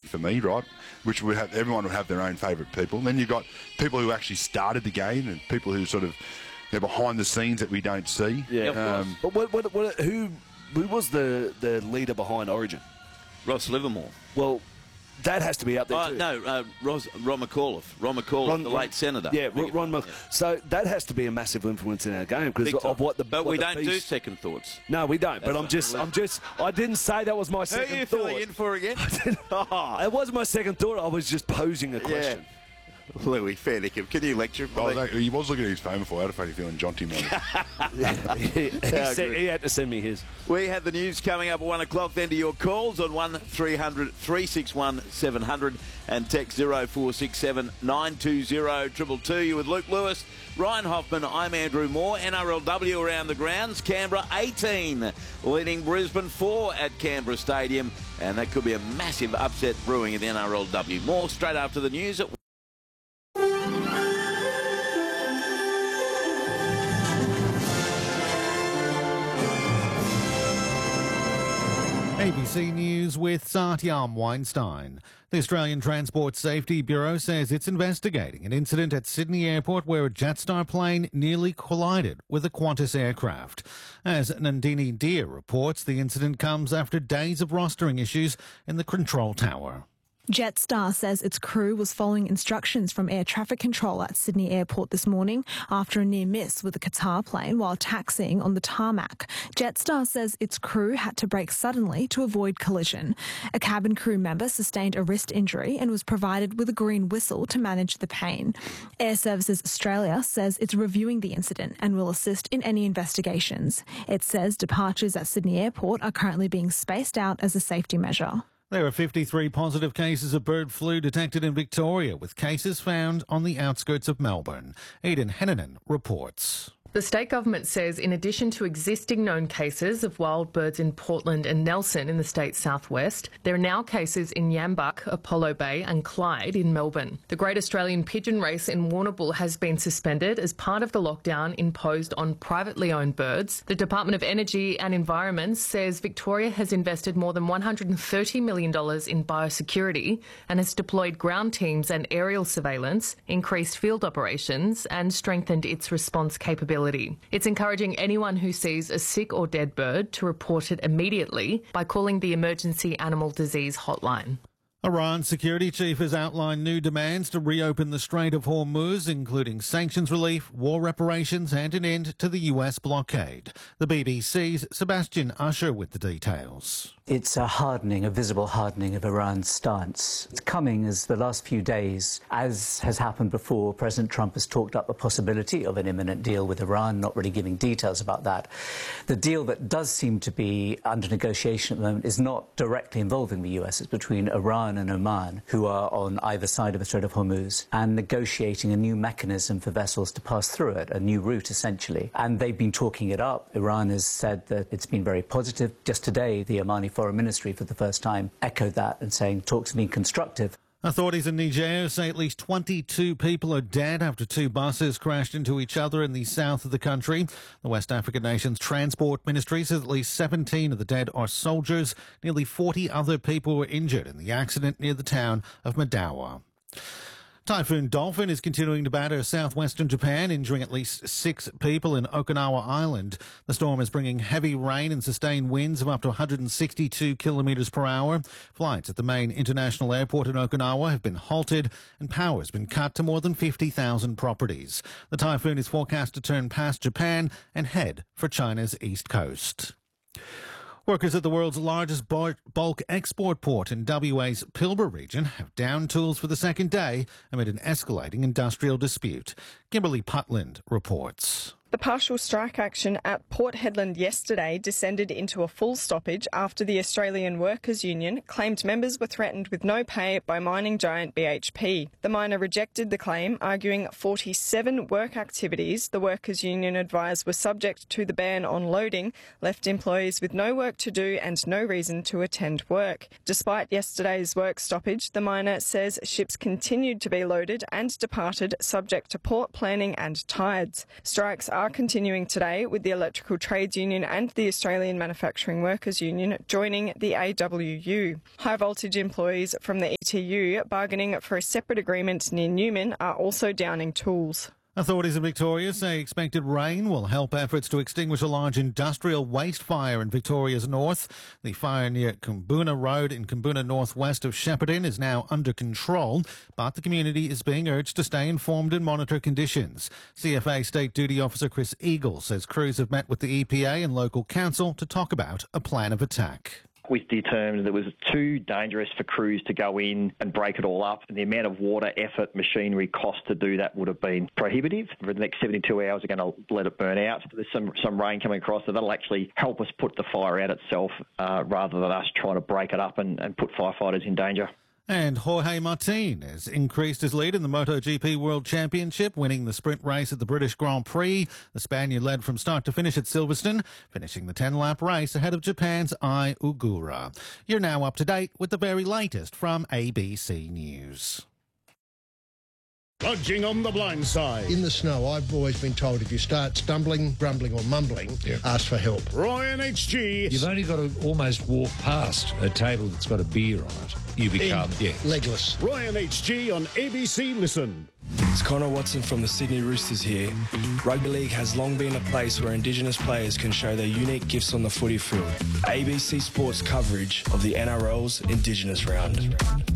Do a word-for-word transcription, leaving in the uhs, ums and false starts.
for me, right? Which would have everyone would have their own favourite people. And then you've got people who actually started the game and people who sort of they're behind the scenes that we don't see. Yeah, um, but what, what, what, who, who was the, the leader behind Origin? Ross Livermore. Well, that has to be up there uh, too. No, uh, Ros, Ron McAuliffe. Ron McAuliffe, Ron, the Ron, late senator. Yeah, Ron, Ron Mc, yeah. So that has to be a massive influence in our game because of what the. But what we the don't piece... do second thoughts. No, we don't. That's but I'm just, I'm just, I didn't say that was my second Who are you thought. filling in for again? oh, it wasn't my second thought. I was just posing a question. Yeah. Louis, fair dinkum. Can you lecture? Oh, that, he was looking at his phone before. I had a funny feeling Jonty yeah, he, he, said, he had to send me his. We have the news coming up at one o'clock. Then to your calls on one three hundred three six one seven hundred and text zero four six seven nine two zero two two. You with Luke Lewis, Ryan Hoffman. I'm Andrew Moore. N R L W around the grounds. Canberra eighteen leading Brisbane four at Canberra Stadium, and that could be a massive upset brewing in the N R L W. More straight after the news at A B C News with Satyam Weinstein. The Australian Transport Safety Bureau says it's investigating an incident at Sydney Airport where a Jetstar plane nearly collided with a Qantas aircraft. As Nandini Deer reports, the incident comes after days of rostering issues in the control tower. Jetstar says its crew was following instructions from air traffic control at Sydney Airport this morning after a near miss with a Qatar plane while taxiing on the tarmac. Jetstar says its crew had to brake suddenly to avoid collision. A cabin crew member sustained a wrist injury and was provided with a green whistle to manage the pain. Air Services Australia says it's reviewing the incident and will assist in any investigations. It says departures at Sydney Airport are currently being spaced out as a safety measure. There are fifty-three positive cases of bird flu detected in Victoria, with cases found on the outskirts of Melbourne. Aidan Hennanen reports. The state government says in addition to existing known cases of wild birds in Portland and Nelson in the state's southwest, there are now cases in Yambuk, Apollo Bay and Clyde in Melbourne. The Great Australian Pigeon Race in Warrnambool has been suspended as part of the lockdown imposed on privately owned birds. The Department of Energy and Environment says Victoria has invested more than one hundred thirty million dollars in biosecurity and has deployed ground teams and aerial surveillance, increased field operations and strengthened its response capability. It's encouraging anyone who sees a sick or dead bird to report it immediately by calling the Emergency Animal Disease Hotline. Iran's security chief has outlined new demands to reopen the Strait of Hormuz, including sanctions relief, war reparations and an end to the U S blockade. The B B C's Sebastian Usher with the details. It's a hardening, a visible hardening of Iran's stance. It's coming as the last few days, as has happened before, President Trump has talked up the possibility of an imminent deal with Iran, not really giving details about that. The deal that does seem to be under negotiation at the moment is not directly involving the U S. It's between Iran and Oman, who are on either side of the Strait of Hormuz, and negotiating a new mechanism for vessels to pass through it, a new route essentially. And they've been talking it up. Iran has said that it's been very positive. Just today, the Omani Foreign Ministry for the first time echoed that and saying talks have been constructive. Authorities in Niger say at least twenty-two people are dead after two buses crashed into each other in the south of the country. The West African nation's Transport Ministry says at least seventeen of the dead are soldiers. Nearly forty other people were injured in the accident near the town of Madawa. Typhoon Dolphin is continuing to batter southwestern Japan, injuring at least six people in Okinawa Island. The storm is bringing heavy rain and sustained winds of up to one hundred sixty-two kilometres per hour. Flights at the main international airport in Okinawa have been halted and power has been cut to more than fifty thousand properties. The typhoon is forecast to turn past Japan and head for China's east coast. Workers at the world's largest bulk export port in W A's Pilbara region have downed tools for the second day amid an escalating industrial dispute. Kimberly Putland reports. The partial strike action at Port Hedland yesterday descended into a full stoppage after the Australian Workers' Union claimed members were threatened with no pay by mining giant B H P. The miner rejected the claim, arguing forty-seven work activities the Workers' Union advised were subject to the ban on loading left employees with no work to do and no reason to attend work. Despite yesterday's work stoppage, the miner says ships continued to be loaded and departed subject to port planning and tides. Strikes are are continuing today, with the Electrical Trades Union and the Australian Manufacturing Workers Union joining the A W U. High voltage employees from the T U, bargaining for a separate agreement near Newman, are also downing tools. Authorities in Victoria say expected rain will help efforts to extinguish a large industrial waste fire in Victoria's north. The fire near Koombuna Road in Koombuna northwest of Shepparton is now under control, but the community is being urged to stay informed and monitor conditions. C F A State Duty Officer Chris Eagle says crews have met with the E P A and local council to talk about a plan of attack. We determined it was too dangerous for crews to go in and break it all up, and the amount of water, effort, machinery cost to do that would have been prohibitive. For the next seventy-two hours, we're going to let it burn out. There's some, some rain coming across, so that'll actually help us put the fire out itself uh, rather than us trying to break it up and, and put firefighters in danger. And Jorge Martin has increased his lead in the MotoGP World Championship, winning the sprint race at the British Grand Prix. The Spaniard led from start to finish at Silverstone, finishing the ten-lap race ahead of Japan's Ai Ogura. You're now up to date with the very latest from A B C News. Lodging on the blind side. In the snow, I've always been told if you start stumbling, grumbling or mumbling, yep. ask for help. Ryan H G. You've only got to almost walk past a table that's got a beer on it. You become, In, yeah. legless. Ryan H G on A B C Listen. It's Connor Watson from the Sydney Roosters here. Rugby League has long been a place where Indigenous players can show their unique gifts on the footy field. A B C Sports coverage of the N R L's Indigenous Round.